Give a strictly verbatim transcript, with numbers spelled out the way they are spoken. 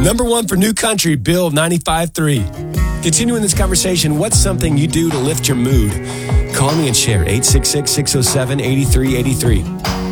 Number one for New Country, Bill ninety-five three. Continuing this conversation, what's something you do to lift your mood? Call me and share, eight six six, six oh seven, eight three eight three.